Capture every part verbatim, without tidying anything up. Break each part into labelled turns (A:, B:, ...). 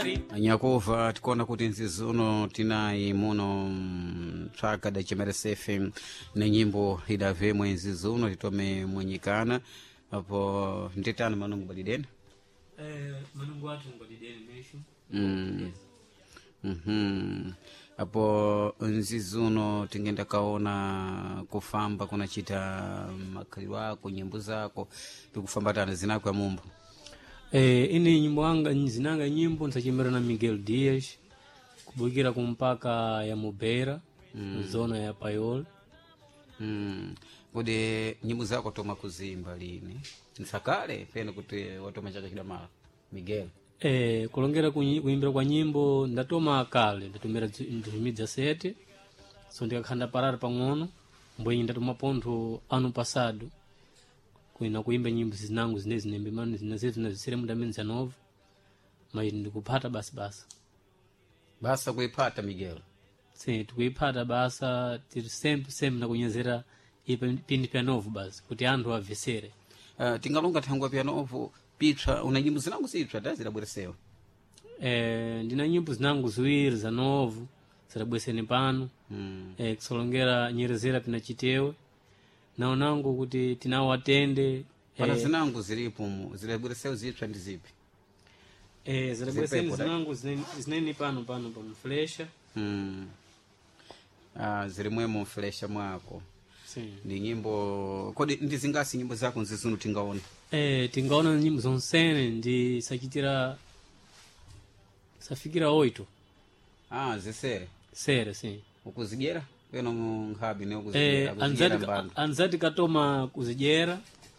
A: anyakova tikuona kuti nzizi uno tinayi muno mtswaka da chimeresefe na nyimbo idavemwe nzizi uno titome mwenyikana apo nditani manungu badideni
B: eh manungu watu badideni meshu
A: mm. Mhm. Apo nzizi uno tingenda kaona kufamba kunachita makhaliro ako nyimbo zako pikufamba tana zinako ya mumbo
B: eh ini nyimbo anga zinanga nyimbo nsachimera na Miguel Dias kubukira kumpaka ya Mubera mm. zona ya Payol
A: mm. Kodi nyimbo zako toma kuzimba lini nsakale pena kuti watoma chaka kidamala Miguel
B: eh kulongera kuimbira kwa nyimbo ndatoma kale ndatumira ndimidza sete so ndikakhanda parara pang'ono mbwenyi ndatoma pontho ano passado kuina kuimba nyimbo zinangu zine zinembe mano zinazetu nazisere muda menza novo mas ndikupata basi basa
A: basa kuipata Miguel
B: sim tikuipata basa tiri sempre sempre nakunyezera ipa pindi pya novo basi kuti anthu avesere
A: uh, tingalonga thangwa pya novo pitswa una nyimbo zinangu zipswa tazidabweresewa
B: eh ndina nyimbo zinangu ziwiri za novo zidabwesene pano
A: mm.
B: eh kusolongera nyerezera pina chitewe naonangu kuti tinawatende
A: pana eh, zinangu zilipo zidabweresewa zipswa ndi zipi
B: eh zidabwesene zinangu zineni pano pano pa mflesha
A: mm. ah zilimwemo mflesha mwako
B: sim
A: ndi nyimbo kodi ndi zingasi nyimbo zako nzizunu tingaona
B: eh tingaona nyimbo zonsene ndi sachitira safikira oito
A: ah zisere
B: sere sim
A: ukuzigera peno nkhabi ne
B: eh
A: ukuzigera
B: anzati anzati katoma kuzigera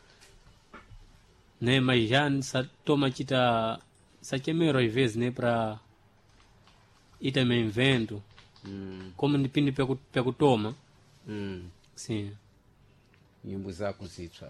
B: ne majan satoma chita sachemero ivez ne pra ita me invento
A: mm.
B: como ndipindi pya kutoma
A: mm.
B: sim
A: nyimbo zako zipswa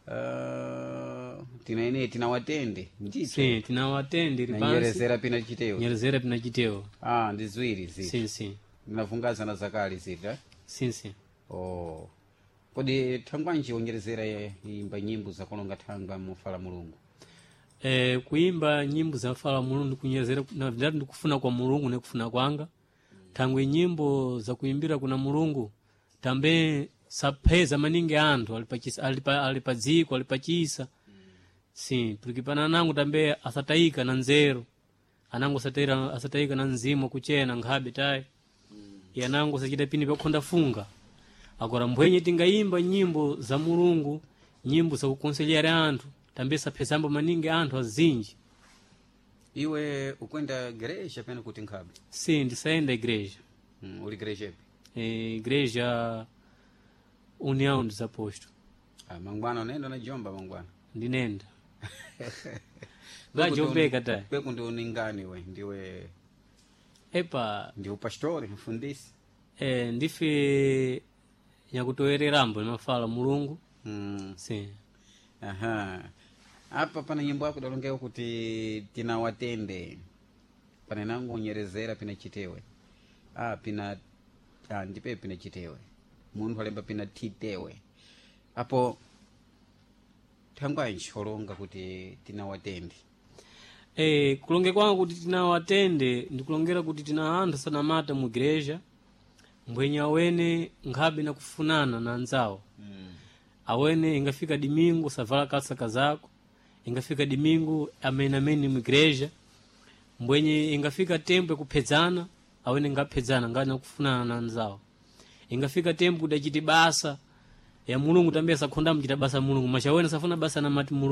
A: uh, tinaene tinawatende ndito
B: sim tinawatende
A: ribansi nyerezera pina chitewo
B: nyerezera pina chitewo
A: ah ndi ziwiri zi
B: sim sim
A: ndinavungaza na zakali zita
B: sim sim
A: oh kodi thangwanji onyerezera imba nyimbo zakolonga thanga mufala mulungu
B: eh kuimba nyimbo za fala mulungu kunyerezera na verdade ndikufuna kwa mulungu ne kufuna kwanga thangwe nyimbo za kuimbira kuna mulungu tambe sapeza maningi anthu alipachisa alipa alipadziko alipachisa mm. sim porque pana nangu tambe asataika na nzero anangu asataira asataika na nzimo kuchena ngabe tai mm. yanangu sachita pini pakhonda funga agora mbwenye tingaimba nyimbo za mulungu nyimbo za kukonselyera anthu tambe sapezambo maningi anthu azinji
A: iwe ukwenda igreja pena kuti nkhabe
B: sim ndisaenda igreja
A: mm, uli igreja
B: eh igreja União dos Apóstolos.
A: Ah, mangwana unaenda na jomba mangwana.
B: Ndinenda. Ngajombeka ta.
A: Peku ndo ningani we ndiwe
B: epa
A: ndi upastori mfundisi.
B: Eh ndife nyakutoererambo mafala mulungu.
A: Mm.
B: Sim.
A: Aha. Apa pana nyimbo yako dalongea kuti tinawatende. Pana nangu nyerezera pina chitewe. Ah pina ah ndipe pina chitewe. Munhu alemba pina titewe apo thangwanji holonga kuti tinawatende
B: eh kulonge kwangu kuti tinawatende ndikulongera kuti tina anthu sanamata mu igreja mbwenye awene ngabe na kufunana na anzawo mm. awene ingafika dimingo savala kasaka zako ingafika dimingo amena meni mu igreja mbwenye ingafika tempo kupedzana awene ngapedzana ngana kufunana na anzawo ingafika tempo kudachiti basa ya mulungu tambia sakhonda mchita basa mulungu machawena safuna basa na mati mulungu